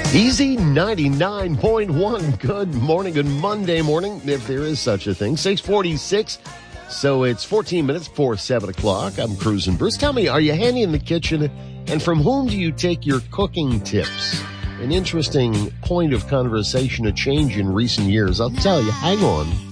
Easy 99.1. Good morning, good Monday morning, if there is such a thing. 6:46, so it's 14 minutes before 7 o'clock. I'm Cruising Bruce. Tell me, are you handy in the kitchen, and from whom do you take your cooking tips? An interesting point of conversation, a change in recent years. I'll tell you, hang on.